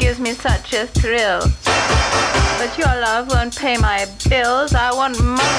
gives me such a thrill. But your love won't pay my bills. I want money.